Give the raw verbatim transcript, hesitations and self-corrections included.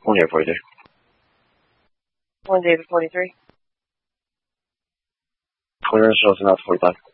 One here, forty-three. One David forty-three. Clearance shows out forty-five.